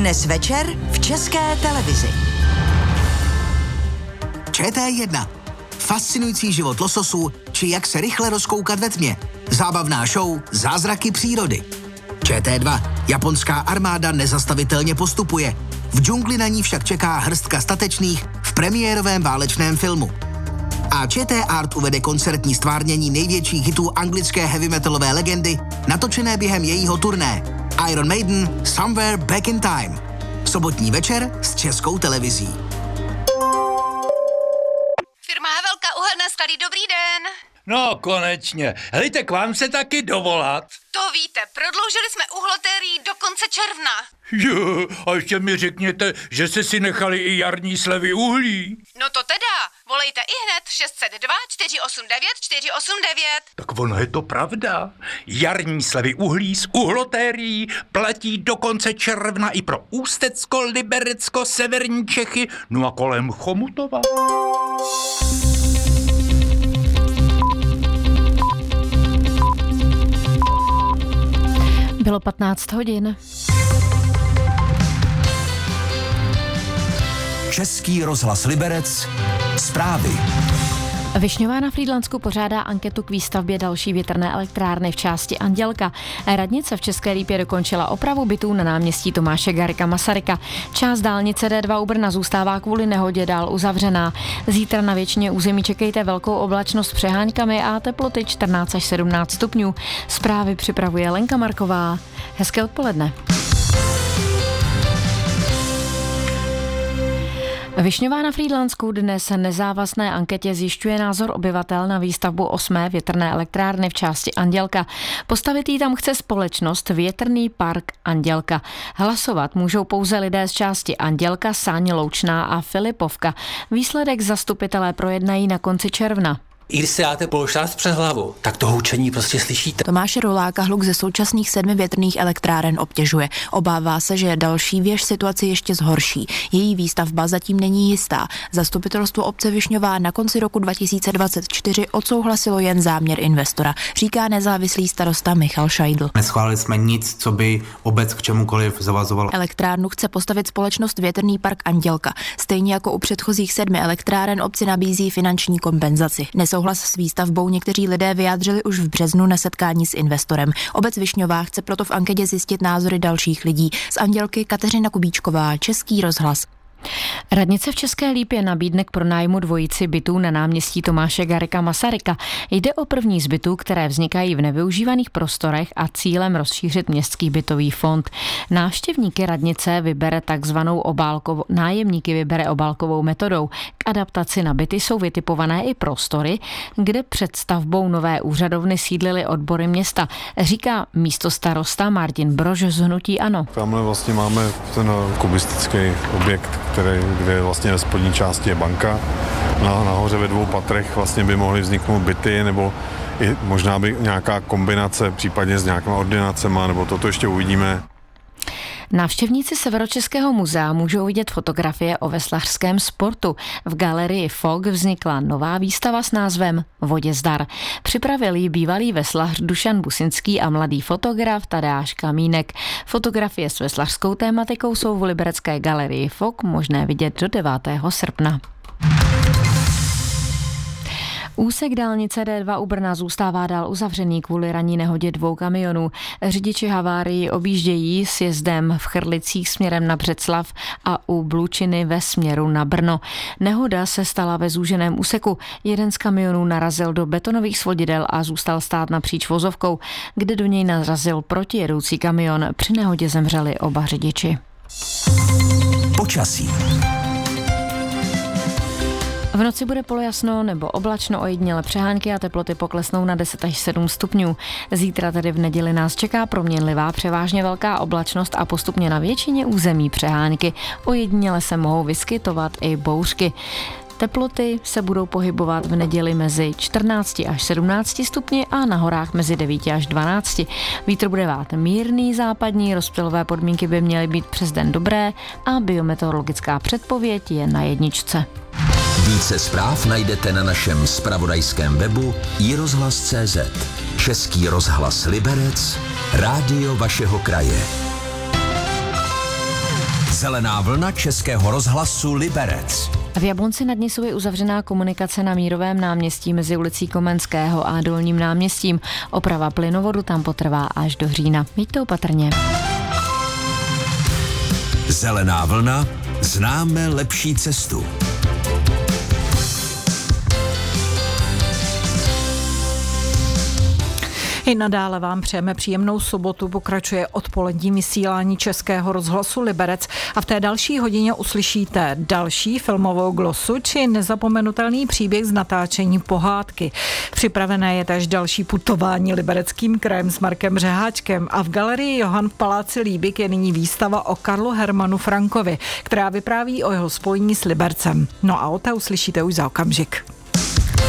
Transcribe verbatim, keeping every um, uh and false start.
Dnes večer v České televizi. Č T jedna. Fascinující život lososů, či jak se rychle rozkoukat ve tmě. Zábavná show Zázraky přírody. Č T dva. Japonská armáda nezastavitelně postupuje. V džungli na ní však čeká hrstka statečných v premiérovém válečném filmu. A Č T Art uvede koncertní stvárnění největších hitů anglické heavy metalové legendy, natočené během jejího turné Iron Maiden Somewhere Back in Time. Sobotní večer s Českou televizí. Firma Havelka uhelné sklady, dobrý den. No, konečně. Helejte, k vám se taky dovolat. To víte, prodloužili jsme uhlotérií do konce června. Jo, a ještě mi řekněte, že jste si nechali i jarní slevy uhlí. No to teda, volejte i hned šest set dva čtyři osm devět čtyři osm devět. Tak ono je to pravda. Jarní slevy uhlí z uhlotérií platí do konce června i pro Ústecko, Liberecko, severní Čechy, no a kolem Chomutova. Bylo patnáct hodin. Český rozhlas Liberec. Zprávy. Višňová na Frýdlansku pořádá anketu k výstavbě další větrné elektrárny v části Andělka. Radnice v České Lípě dokončila opravu bytů na náměstí Tomáše Garrigua Masaryka. Část dálnice D dva u Brna zůstává kvůli nehodě dál uzavřená. Zítra na většině území čekejte velkou oblačnost s přeháňkami a teploty čtrnáct až sedmnáct stupňů. Zprávy připravuje Lenka Marková. Hezké odpoledne. Višňová na Frýdlansku dnes nezávazné anketě zjišťuje názor obyvatel na výstavbu osmé větrné elektrárny v části Andělka. Postavit jí tam chce společnost Větrný park Andělka. Hlasovat můžou pouze lidé z části Andělka, Sáň Loučná a Filipovka. Výsledek zastupitelé projednají na konci června. I když si dáte polštář přes hlavu, tak to houčení prostě slyšíte. Tomáše Ruláka hluk ze současných sedmi větrných elektráren obtěžuje. Obává se, že další věž situaci ještě zhorší. Její výstavba zatím není jistá. Zastupitelstvo obce Višňová na konci roku dva tisíce dvacet čtyři odsouhlasilo jen záměr investora, říká nezávislý starosta Michal Šajdl. Neschválili jsme nic, co by obec k čemukoliv zavazovalo. Elektrárnu chce postavit společnost Větrný park Andělka. Stejně jako u předchozích sedmi elektráren obci nabízí finanční kompenzaci. Souhlas s výstavbou někteří lidé vyjádřili už v březnu na setkání s investorem. Obec Višňová chce proto v anketě zjistit názory dalších lidí. Z Andělky Kateřina Kubíčková, Český rozhlas. Radnice v České Lípě nabídne k pronájmu dvojici bytů na náměstí Tomáše Garrigua Masaryka. Jde o první z bytů, které vznikají v nevyužívaných prostorech a cílem rozšířit městský bytový fond. Návštěvníky radnice vybere takzvanou obálkovou, nájemníky vybere obálkovou metodou. K adaptaci na byty jsou vytipované i prostory, kde před stavbou nové úřadovny sídlily odbory města, říká místostarosta Martin Brož z hnutí ANO. Tamhle vlastně máme ten kubistický objekt, který, kde vlastně ve spodní části je banka. Na, nahoře ve dvou patrech vlastně by mohly vzniknout byty, nebo i možná by nějaká kombinace, případně s nějakýma ordinacema, nebo toto ještě uvidíme. Návštěvníci Severočeského muzea můžou vidět fotografie o veslařském sportu. V galerii F O G vznikla nová výstava s názvem Vodězdar. Připravil ji bývalý veslař Dušan Businský a mladý fotograf Tadeáš Kamínek. Fotografie s veslařskou tématikou jsou v liberecké galerii F O G možné vidět do devátého srpna. Úsek dálnice D dva u Brna zůstává dál uzavřený kvůli ranní nehodě dvou kamionů. Řidiči havárii objíždějí sjezdem v Chrlicích směrem na Břeclav a u Blučiny ve směru na Brno. Nehoda se stala ve zúženém úseku. Jeden z kamionů narazil do betonových svodidel a zůstal stát napříč vozovkou, kde do něj narazil protijedoucí kamion. Při nehodě zemřeli oba řidiči. Počasí. V noci bude polojasno nebo oblačno, ojediněle přehánky a teploty poklesnou na deset až sedm stupňů. Zítra tedy v neděli nás čeká proměnlivá, převážně velká oblačnost a postupně na většině území přehánky. Ojediněle se mohou vyskytovat i bouřky. Teploty se budou pohybovat v neděli mezi čtrnácti až sedmnácti stupni a na horách mezi devíti až dvanácti. Vítr bude vát mírný západní, rozptylové podmínky by měly být přes den dobré a biometeorologická předpověď je na jedničce. Více zpráv najdete na našem zpravodajském webu i rozhlas tečka cé zet. Český rozhlas Liberec, rádio vašeho kraje. Zelená vlna Českého rozhlasu Liberec. V Jablonci nad Nisou je uzavřená komunikace na Mírovém náměstí mezi ulicí Komenského a Dolním náměstím. Oprava plynovodu tam potrvá až do října. Mějte opatrně. Zelená vlna, známe lepší cestu. I nadále vám přejeme příjemnou sobotu, pokračuje odpolední vysílání Českého rozhlasu Liberec a v té další hodině uslyšíte další filmovou glosu či nezapomenutelný příběh z natáčení Pohádky. Připravené je též další putování Libereckým krajem s Markem Řeháčkem a v galerii Johann v Paláci Líbik je nyní výstava o Karlu Hermanu Frankovi, která vypráví o jeho spojení s Libercem. No a o té uslyšíte už za okamžik.